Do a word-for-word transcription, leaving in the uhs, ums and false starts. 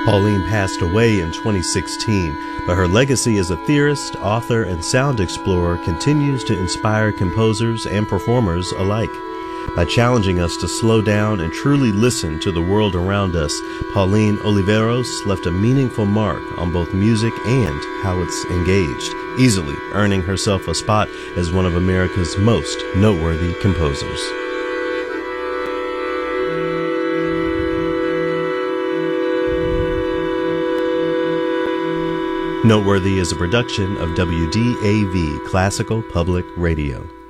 Pauline passed away in twenty sixteen, but her legacy as a theorist, author, and sound explorer continues to inspire composers and performers alike. By challenging us to slow down and truly listen to the world around us, Pauline Oliveros left a meaningful mark on both music and how it's engaged, easily earning herself a spot as one of America's most noteworthy composers. Noteworthy is a production of W D A V Classical Public Radio.